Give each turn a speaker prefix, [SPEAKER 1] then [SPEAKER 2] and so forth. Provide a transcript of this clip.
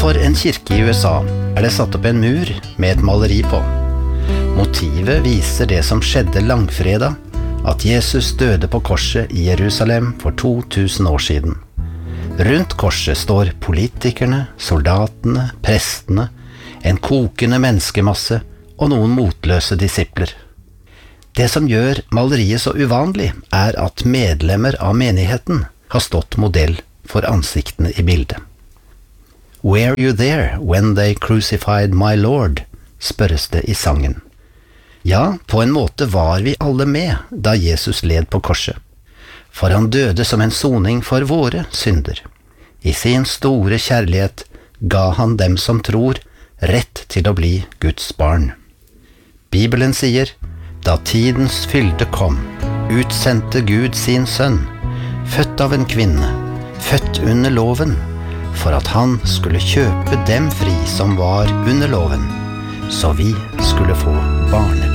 [SPEAKER 1] Utenfor en kirke i USA det satt opp en mur med et maleri på. Motivet viser det som skjedde langfredag, at Jesus døde på korset i Jerusalem for 2000 år siden. Rundt korset står politikerne, soldatene, prestene, en kokende menneskemasse og noen motløse disipler. Det som gjør maleriet så uvanlig at medlemmer av menigheten har stått modell for ansiktene i bildet. «Were you there when they crucified my Lord?» spørres det i sangen. Ja, på en måte var vi alle med da Jesus led på korset, for han døde som en soning for våre synder. I sin store kjærlighet ga han dem som tror rett til å bli Guds barn. Bibelen sier, da tidens fylde kom, utsendte Gud sin sønn, født av en kvinne, født under loven, for at han skulle kjøpe dem fri som var under loven, så vi skulle få barne.